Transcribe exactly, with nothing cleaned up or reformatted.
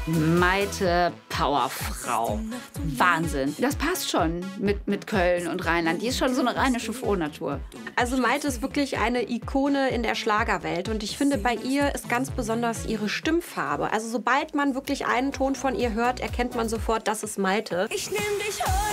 Maite Powerfrau. Wahnsinn. Das passt schon mit, mit Köln und Rheinland. Die ist schon so eine rheinische Frohnatur. Also Maite ist wirklich eine Ikone in der Schlagerwelt. Und ich finde, bei ihr ist ganz besonders ihre Stimmfarbe. Also sobald man wirklich einen Ton von ihr hört, erkennt man sofort, das ist Maite. Ich nehm dich heute